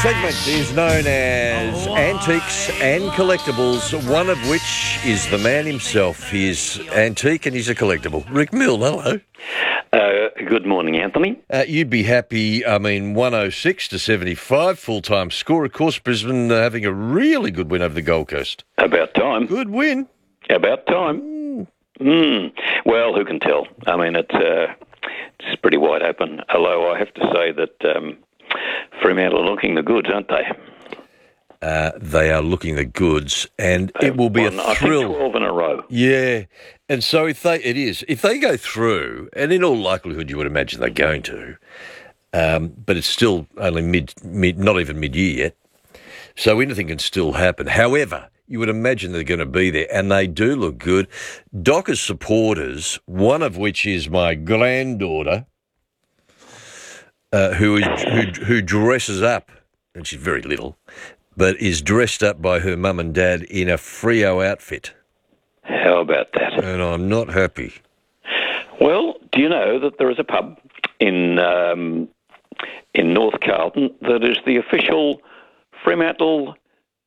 segment is known as Antiques and Collectibles, one of which is the man himself. He is antique and he's a collectible. Rick Milne, hello. Good morning, Anthony. You'd be happy, 106 to 75, full-time score. Of course, Brisbane having a really good win over the Gold Coast. About time. Good win. About time. Well, who can tell? I mean, it's pretty wide open, although I have to say that Fremantle are looking the goods, aren't they? They are looking the goods, and it will be a thrill. I think 12 in a row. Yeah, and so if they go through, and in all likelihood you would imagine they're going to, but it's still only not even mid-year yet, so anything can still happen. However, you would imagine they're going to be there, and they do look good. Dockers supporters, one of which is my granddaughter, who dresses up, and she's very little, but is dressed up by her mum and dad in a Freo outfit. How about that? And I'm not happy. Well, do you know that there is a pub in North Carlton that is the official Fremantle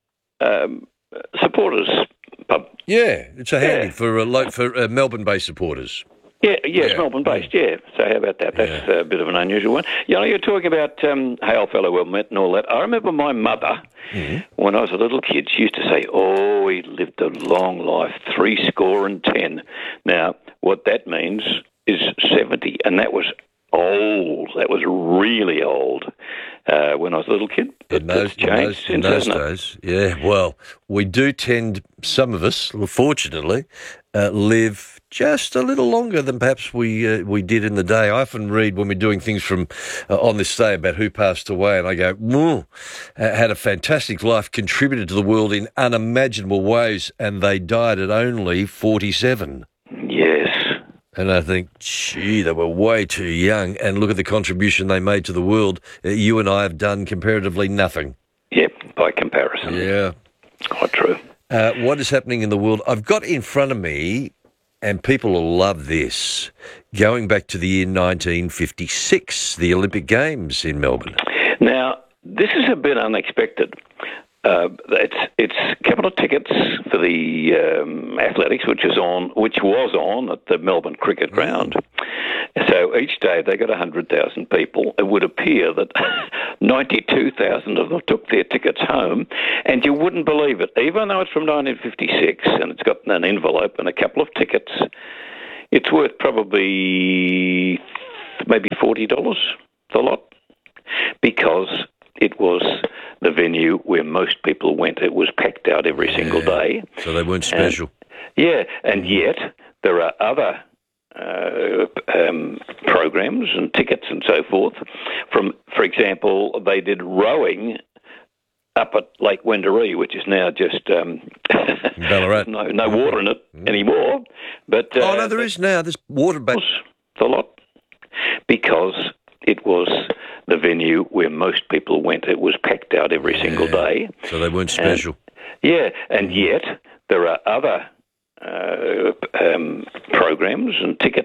supporters pub? Yeah, it's a handy for Melbourne-based supporters. It's Melbourne-based, yeah. So how about that? That's a bit of an unusual one. You know, you're talking about hail fellow well met and all that. I remember my mother, when I was a little kid, she used to say, oh, he lived a long life, 70. Now, what that means is 70, and that was old. That was really old when I was a little kid. But that's changed since, hasn't it? Days, yeah. Well, we do tend, some of us, fortunately, live just a little longer than perhaps we did in the day. I often read when we're doing things from on this day about who passed away, and I go, had a fantastic life, contributed to the world in unimaginable ways, and they died at only 47. Yes. And I think, gee, they were way too young, and look at the contribution they made to the world. You and I have done comparatively nothing. Yep, by comparison. Yeah. Quite true. What is happening in the world? I've got in front of me, and people will love this, going back to the year 1956, the Olympic Games in Melbourne. Now, this is a bit unexpected. It's capital tickets for the athletics, which was on at the Melbourne Cricket Ground. So each day they got 100,000 people. It would appear that 92,000 of them took their tickets home, and you wouldn't believe it. Even though it's from 1956 and it's got an envelope and a couple of tickets, it's worth probably maybe $40 a lot, because it was the venue where most people went. It was packed out every single day. So they weren't special. And yet there are other programs and tickets and so forth. For example, they did rowing up at Lake Wendouree, which is now just Ballarat. no water in it anymore. But no, there is now. There's water back. It's a lot, because it was the venue where most people went. It was packed out every single day. So they weren't special. And yet there are other programs and tickets